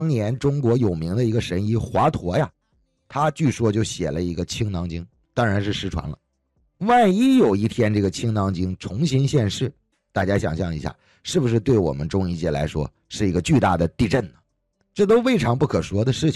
当年中国有名的一个神医华佗呀，他据说就写了一个青囊经，当然是失传了。万一有一天这个青囊经重新现世，大家想象一下，是不是对我们中医界来说是一个巨大的地震呢？这都未尝不可说的事情。